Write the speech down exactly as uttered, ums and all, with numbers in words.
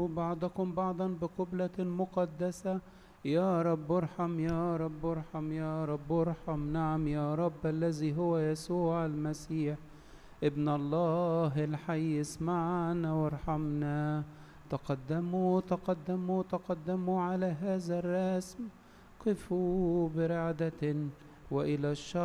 قبلوا بعضكم بعضا بقبلة مقدسة. يا رب ارحم، يا رب ارحم، يا رب ارحم. نعم يا رب الذي هو يسوع المسيح ابن الله الحي، اسمعنا وارحمنا. تقدموا تقدموا تقدموا على هذا الرسم، قفوا برعدة وإلى الشر